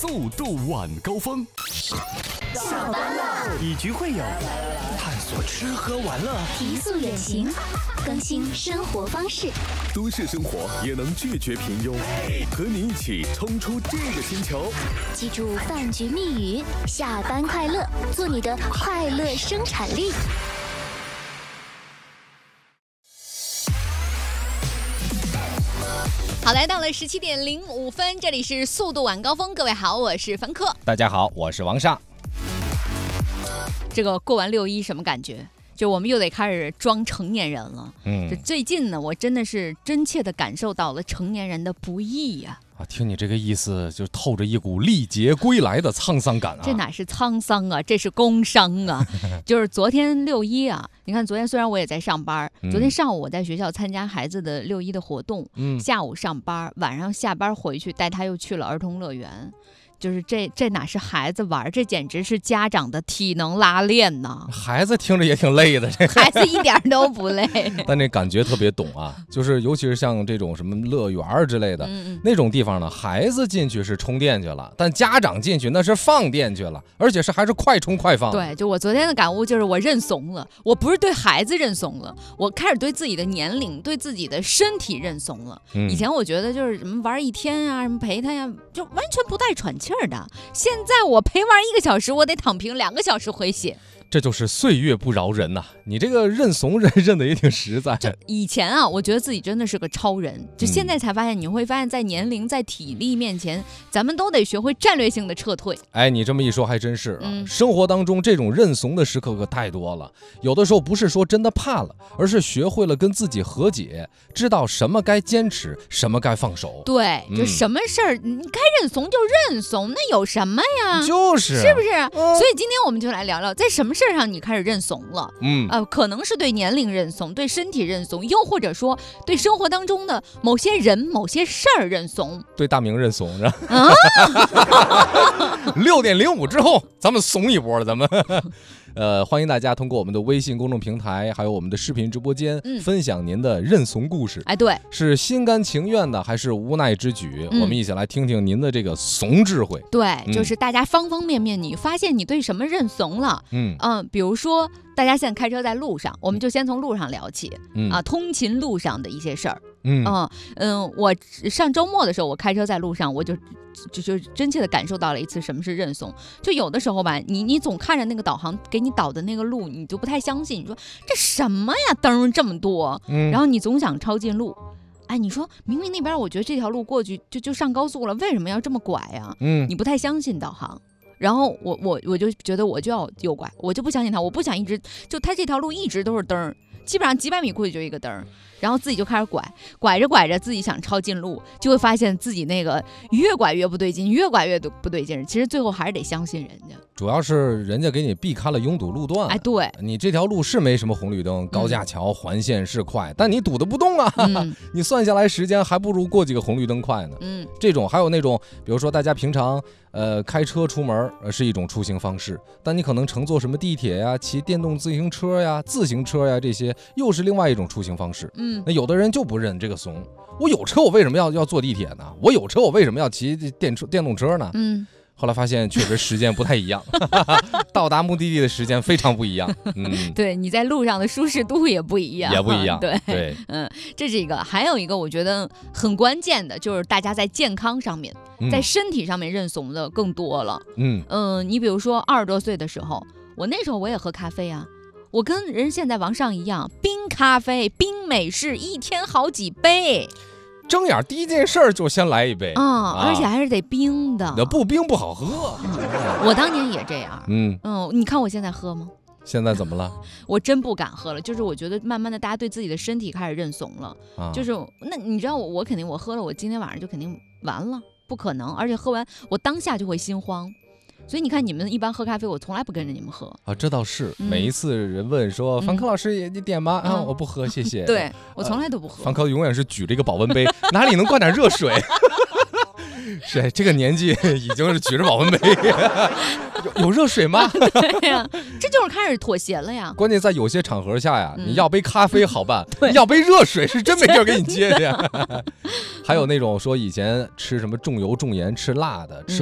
速度晚高峰， 下班了， 以局会友，探索吃喝玩乐， 提速远行，更新生活方式， 都市生活也能拒绝平庸，和你一起冲出这个星球。 记住饭局密语：下班快乐，做你的快乐生产力。 好，来到了17:05，这里是速度晚高峰。各位好，我是凡客。 大家好，我是王尚。 这个过完6·1什么感觉？就我们又得开始装成年人了。这最近呢，我真的是真切地感受到了成年人的不易呀。 听你这个意思，就透着一股历劫归来的沧桑感啊！ 这哪是沧桑啊，这是工伤啊！就是昨天6·1啊，你看昨天虽然我也在上班，昨天上午我在学校参加孩子的6·1的活动，下午上班，晚上下班回去带他又去了儿童乐园。就是这哪是孩子玩，这简直是家长的体能拉练呐！ 孩子听着也挺累的， 孩子一点都不累， 但那感觉特别懂啊！就是尤其是像这种什么乐园之类的，那种地方呢，孩子进去是充电去了，但家长进去那是放电去了，而且还是快充快放。 对，就我昨天的感悟就是我认怂了，我不是对孩子认怂了，我开始对自己的年龄、对自己的身体认怂了。以前我觉得就是什么玩1天啊，什么陪他呀，就完全不带喘气儿的。现在我陪玩1个小时，我得躺平2个小时回血。 这就是岁月不饶人呐！你这个认怂认的也挺实在。 以前啊，我觉得自己真的是个超人，就现在才发现，你会发现在年龄、在体力面前，咱们都得学会战略性的撤退。 哎，你这么一说还真是啊！生活当中这种认怂的时刻可太多了，有的时候不是说真的怕了，而是学会了跟自己和解，知道什么该坚持，什么该放手。 对，就什么事儿你该认怂就认怂，那有什么呀？ 就是不是？所以今天我们就来聊聊，在什么事儿上你开始认怂了？可能是对年龄认怂，对身体认怂，又或者说对生活当中的某些人、某些事儿认怂。 对大明认怂是吧？6:05之后，咱们怂一波了，咱们。欢迎大家通过我们的微信公众平台，还有我们的视频直播间，分享您的认怂故事。哎，对，是心甘情愿的，还是无奈之举？我们一起来听听您的这个怂智慧。 对，就是大家方方面面，你发现你对什么认怂了？比如说大家现在开车在路上，我们就先从路上聊起。通勤路上的一些事儿。我上周末的时候，我开车在路上，我就真切的感受到了一次什么是认怂。就有的时候吧，你总看着那个导航给你导的那个路，你就不太相信，你说这什么呀，灯这么多，然后你总想抄近路。哎，你说明明那边我觉得这条路过去就上高速了，为什么要这么拐呀？你不太相信导航。然后我就觉得我就要右拐，我就不相信他，我不想一直就他这条路一直都是灯，基本上几百米过去就一个灯，然后自己就开始拐着自己想抄近路，就会发现自己那个越拐越不对劲，越拐越不对劲。其实最后还是得相信人家， 主要是人家给你避开了拥堵路段。 哎，对， 你这条路是没什么红绿灯，高架桥环线是快，但你堵得不动啊。你算下来时间还不如过几个红绿灯快呢。这种还有那种，比如说大家平常开车出门是一种出行方式，但你可能乘坐什么地铁呀、骑电动自行车呀、自行车呀，这些又是另外一种出行方式。那有的人就不认这个怂，我有车我为什么要坐地铁呢？我有车我为什么要骑电动车呢？后来发现确实时间不太一样，到达目的地的时间非常不一样。 对，你在路上的舒适度也不一样，对，这是一个。还有一个我觉得很关键的，就是大家在健康上面，在身体上面认怂的更多了。你比如说20多岁的时候，我那时候我也喝咖啡啊。我跟人现在王上一样，冰咖啡、冰美式1天好几杯。 睁眼第一件事就先来一杯而且还是得冰的， 不冰不好喝。 我当年也这样。你看我现在喝吗？ 现在怎么了？ 我真不敢喝了，就是我觉得慢慢的大家对自己的身体开始认怂了。就是那你知道我肯定我喝了，我今天晚上就肯定完了，不可能，而且喝完我当下就会心慌。所以你看，你们一般喝咖啡，我从来不跟着你们喝啊。这倒是，每一次人问说凡客老师你点吗？我不喝，谢谢。 对，我从来都不喝。 凡客永远是举着一个保温杯，哪里能灌点热水？是这个年纪已经是举着保温杯，有热水吗？ 对呀，这就是开始妥协了呀。 关键在有些场合下呀，你要杯咖啡好办，要杯热水是真没地儿给你接的呀。还有那种说以前吃什么重油重盐吃辣的，吃